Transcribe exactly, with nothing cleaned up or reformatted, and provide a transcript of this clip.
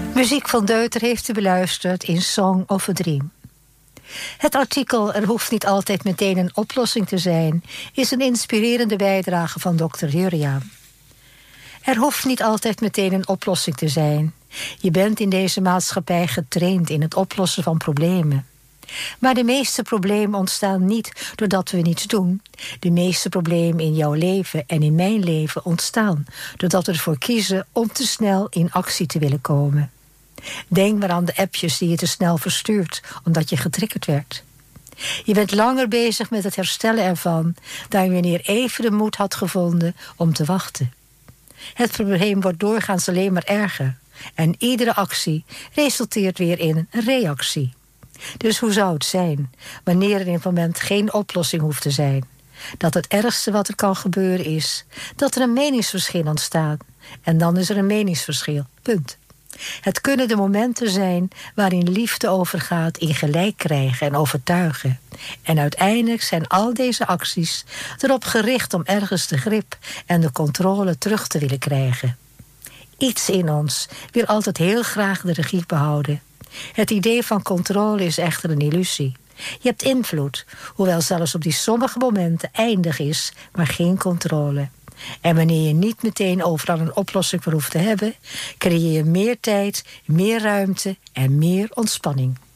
Muziek van Deuter heeft u beluisterd in Song of a Dream. Het artikel Er hoeft niet altijd meteen een oplossing te zijn is een inspirerende bijdrage van dokter Jurriaan. Er hoeft niet altijd meteen een oplossing te zijn. Je bent in deze maatschappij getraind in het oplossen van problemen. Maar de meeste problemen ontstaan niet doordat we niets doen. De meeste problemen in jouw leven en in mijn leven ontstaan doordat we ervoor kiezen om te snel in actie te willen komen. Denk maar aan de appjes die je te snel verstuurt omdat je getriggerd werd. Je bent langer bezig met het herstellen ervan dan wanneer even de moed had gevonden om te wachten. Het probleem wordt doorgaans alleen maar erger. En iedere actie resulteert weer in een reactie. Dus hoe zou het zijn wanneer er in het moment geen oplossing hoeft te zijn? Dat het ergste wat er kan gebeuren is dat er een meningsverschil ontstaat. En dan is er een meningsverschil. Punt. Het kunnen de momenten zijn waarin liefde overgaat in gelijk krijgen en overtuigen. En uiteindelijk zijn al deze acties erop gericht om ergens de grip en de controle terug te willen krijgen. Iets in ons wil altijd heel graag de regie behouden. Het idee van controle is echter een illusie. Je hebt invloed, hoewel zelfs op die sommige momenten eindig is, maar geen controle. En wanneer je niet meteen overal een oplossing voor hoeft te hebben, creëer je meer tijd, meer ruimte en meer ontspanning.